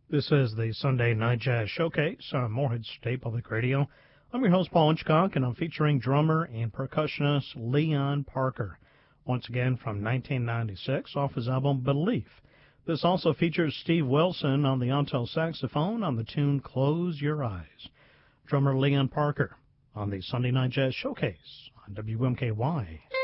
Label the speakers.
Speaker 1: This is the Sunday Night Jazz Showcase on Morehead State Public Radio. I'm your host, Paul Hitchcock, and I'm featuring drummer and percussionist Leon Parker, once again from 1996 off his album Belief. This also features Steve Wilson on the alto saxophone on the tune Close Your Eyes. Drummer Leon Parker on the Sunday Night Jazz Showcase on WMKY.